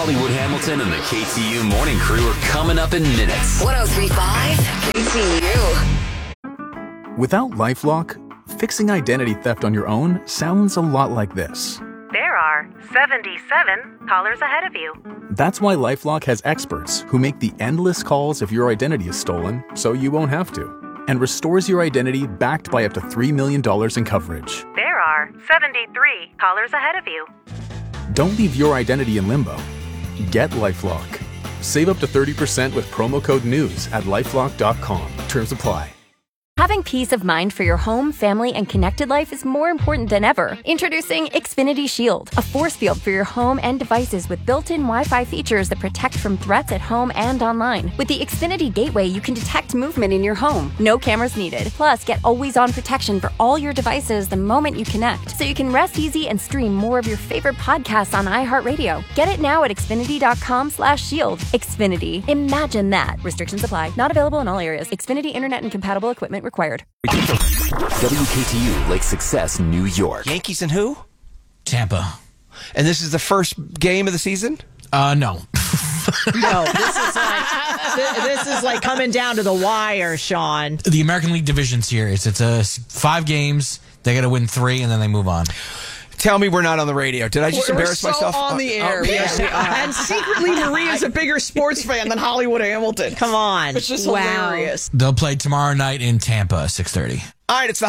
Hollywood Hamilton and the KTU Morning Crew are coming up in minutes. 103.5 KTU. Without LifeLock, fixing identity theft on your own sounds a lot like this. There are 77 callers ahead of you. That's why LifeLock has experts who make the endless calls if your identity is stolen, so you won't have to, and restores your identity backed by up to $3 million in coverage. There are 73 callers ahead of you. Don't leave your identity in limbo. Get LifeLock. Save up to 30% with promo code NEWS at LifeLock.com. Terms apply. Having peace of mind for your home, family, and connected life is more important than ever. Introducing Xfinity Shield, a force field for your home and devices with built-in Wi-Fi features that protect from threats at home and online. With the Xfinity Gateway, you can detect movement in your home. No cameras needed. Plus, get always-on protection for all your devices the moment you connect, so you can rest easy and stream more of your favorite podcasts on iHeartRadio. Get it now at Xfinity.com/shield. Xfinity. Imagine that. Restrictions apply. Not available in all areas. Xfinity Internet and compatible equipment required. WKTU Lake Success, New York. Yankees and who? Tampa. And this is the first game of the season? No. No, this is like coming down to the wire, Sean. The American League Division Series. It's 5 games. They got to win 3, and then they move on. Tell me we're not on the radio. Did I just embarrass myself? on the air. Yes, we are. And secretly, Maria's a bigger sports fan than Hollywood Hamilton. Come on. It's just Wow. hilarious. They'll play tomorrow night in Tampa, 6:30. All right, it's the